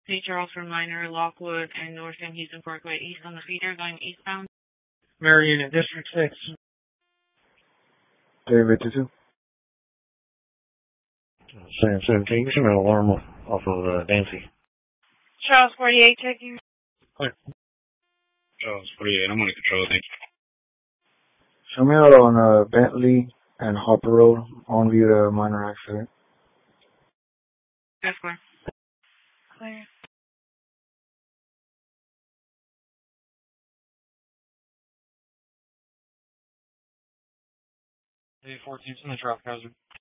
St. Charles for Minor, Lockwood, and North End Houston Parkway east on the feeder going eastbound. Mary Unit, District 6. David 2-2. Sam 17, you should have an alarm off of Dancy. Charles 48 checking. Charles 48, I'm under control, thank you. Show me out on Bentley and Hopper Road on view to minor accident. That's clear. Clear. A14's in the traffic hazard.